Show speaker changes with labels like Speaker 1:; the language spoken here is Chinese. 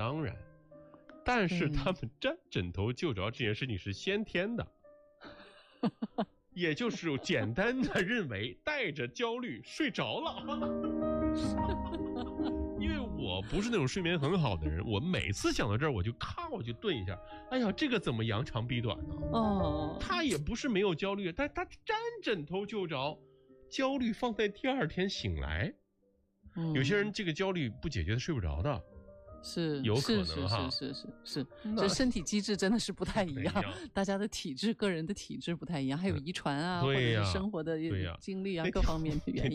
Speaker 1: 当然，但是他们沾枕头就着这件事情是先天的，也就是简单的认为带着焦虑睡着了。因为我不是那种睡眠很好的人，我每次想到这儿我就顿一下，哎呀，这个怎么扬长避短呢？他也不是没有焦虑，但他沾枕头就着，焦虑放在第二天醒来。有些人这个焦虑不解决，他睡不着的。
Speaker 2: 是
Speaker 1: 有可能哈，
Speaker 2: 是，这身体机制真的是不太一样，大家的体质、个人的体质不太一样，还有遗传啊，或者是生活的经历啊，各方面的原因。